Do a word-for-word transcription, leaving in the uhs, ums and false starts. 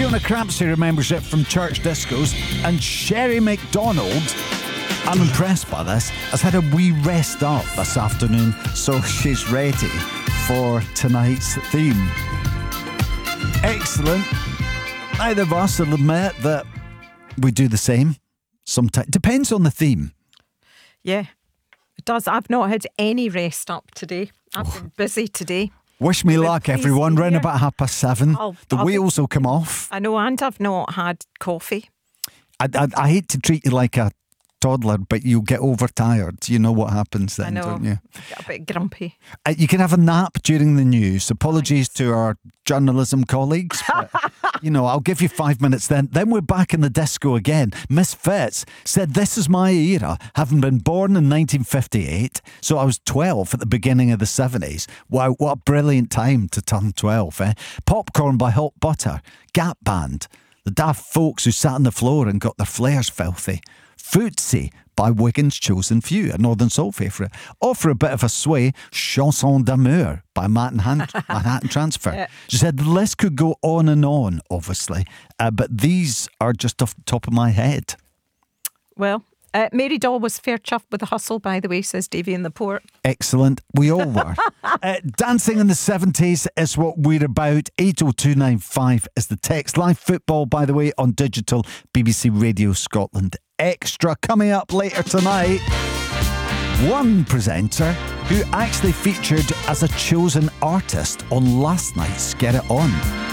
Fiona Crampsey remembers it from church discos, and Sherry McDonald, I'm impressed by this, has had a wee rest up this afternoon, so she's ready for tonight's theme. Excellent. Neither of us will admit that we do the same sometimes. Depends on the theme. Yeah, it does. I've not had any rest up today. I've oh. been busy today. Wish me luck, everyone. Round about half past seven. I'll, the I'll wheels be, will come off. I know, and I've not had coffee. I, I, I hate to treat you like a toddler, but you'll get overtired. You know what happens then, I know. don't you? Get a bit grumpy. Uh, you can have a nap during the news. Apologies nice. to our journalism colleagues. But, you know, I'll give you five minutes then. Then we're back in the disco again. Miss Fitz said, this is my era, having been born in nineteen fifty-eight. So I was twelve at the beginning of the seventies. Wow, what a brilliant time to turn twelve, eh? Popcorn by Hot Butter. Gap Band. The daft folks who sat on the floor and got their flares filthy. Footsie by Wigan's Chosen Few, a Northern Soul favourite. Or for a bit of a sway, Chanson d'amour by Manhattan, Manhattan Transfer. Yeah. She said the list could go on and on, obviously, uh, but these are just off the top of my head. Well, uh, Mary Dahl was fair chuffed with the hustle, by the way, says Davy in the Port. Excellent. We all were. uh, dancing in the seventies is what we're about. eight oh two nine five is the text. Live football, by the way, on digital, B B C Radio Scotland Extra. Coming up later tonight, one presenter who actually featured as a chosen artist on last night's Get It On.